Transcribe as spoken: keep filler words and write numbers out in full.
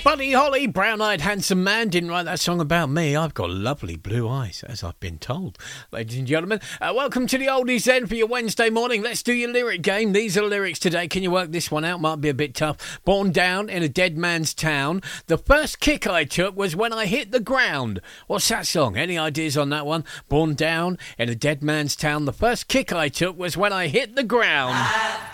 Buddy Holly, brown-eyed handsome man, didn't write that song about me. I've got lovely blue eyes, as I've been told. Ladies and gentlemen, uh, welcome to the Oldies then for your Wednesday morning. Let's do your lyric game. These are the lyrics today. Can you work this one out? Might be a bit tough. Born down in a dead man's town. The first kick I took was when I hit the ground. What's that song? Any ideas on that one? Born down in a dead man's town. The first kick I took was when I hit the ground.